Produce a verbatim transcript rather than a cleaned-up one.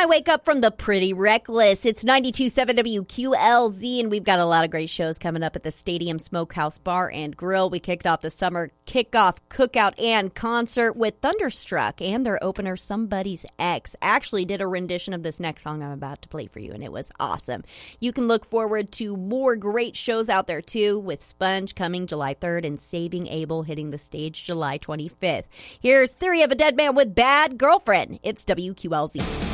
I wake up from the Pretty Reckless. It's ninety-two point seven W Q L Z, and we've got a lot of great shows coming up at the Stadium Smokehouse Bar and Grill. We kicked off the summer kickoff cookout and concert with Thunderstruck, and their opener, Somebody's Ex, actually did a rendition of this next song I'm about to play for you, and it was awesome. You can look forward to more great shows out there, too, with Sponge coming July third and Saving Abel hitting the stage July twenty-fifth. Here's Theory of a Dead Man with Bad Girlfriend. It's W Q L Z.